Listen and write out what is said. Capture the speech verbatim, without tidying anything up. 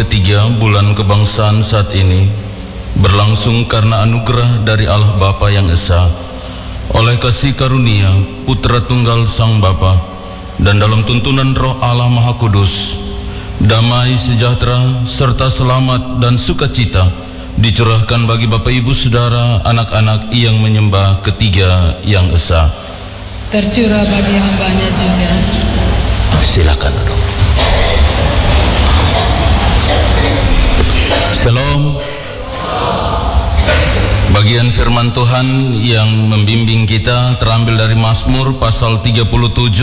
ketiga bulan kebangsaan saat ini berlangsung karena anugerah dari Allah Bapa yang Esa, oleh kasih karunia Putra Tunggal Sang Bapa, dan dalam tuntunan Roh Allah Maha Kudus, damai sejahtera serta selamat dan sukacita dicurahkan bagi Bapak Ibu Saudara anak-anak yang menyembah ketiga yang Esa. Tercurah bagi hambanya juga. Silakan duduk. Shalom. Bagian firman Tuhan yang membimbing kita terambil dari Mazmur pasal tiga puluh tujuh